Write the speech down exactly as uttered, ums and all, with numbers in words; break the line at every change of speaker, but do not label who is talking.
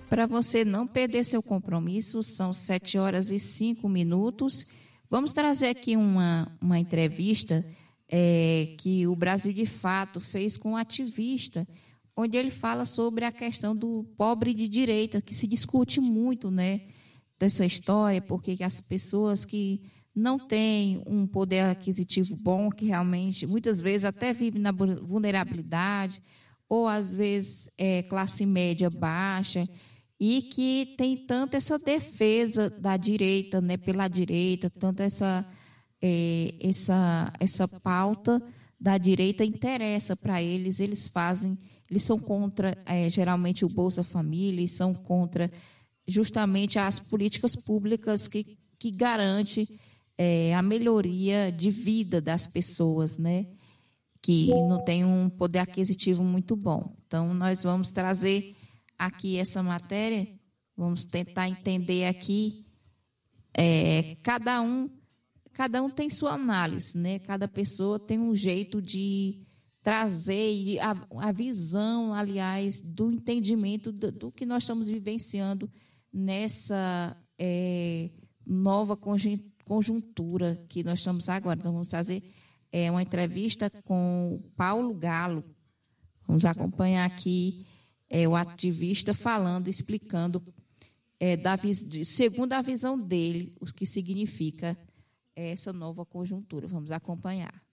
Para você não perder seu compromisso, são sete horas e cinco minutos. Vamos trazer aqui uma, uma entrevista é, que o Brasil de Fato fez com um ativista, onde ele fala sobre a questão do pobre de direita, que se discute muito, né, dessa história, porque as pessoas que não têm um poder aquisitivo bom, que realmente, muitas vezes, até vivem na vulnerabilidade, ou, às vezes, é classe média baixa, e que tem tanto essa defesa da direita, né, pela direita, tanto essa, é, essa, essa pauta da direita interessa para eles, eles fazem, eles são contra, é, geralmente, o Bolsa Família, e são contra justamente as políticas públicas que, que garantem é, a melhoria de vida das pessoas, né, que não têm um poder aquisitivo muito bom. Então, nós vamos trazer aqui essa matéria, vamos tentar entender aqui, é, cada um, cada um tem sua análise, né? Cada pessoa tem um jeito de trazer a, a visão, aliás, do entendimento do, do que nós estamos vivenciando nessa é, nova conjuntura que nós estamos agora. Então, vamos fazer é, uma entrevista com o Paulo Galo. Vamos acompanhar aqui é, o ativista falando, explicando, é, da, segundo a visão dele, o que significa essa nova conjuntura. Vamos acompanhar.